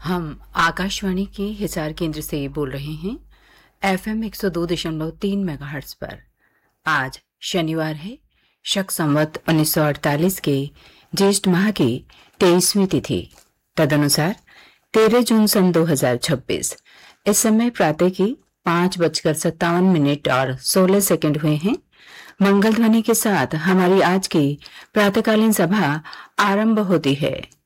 हम आकाशवाणी के हिसार केंद्र से बोल रहे हैं। एफएम 102.3 मेगाहर्ट्ज पर आज शनिवार है, शक संवत 1948 के ज्येष्ठ माह की 23वीं तिथि, तदनुसार 13 जून सन 2026। इस समय प्रातः की 5:57 और 16 सेकंड हुए हैं। मंगल ध्वनि के साथ हमारी आज की प्रातःकालीन सभा आरंभ होती है।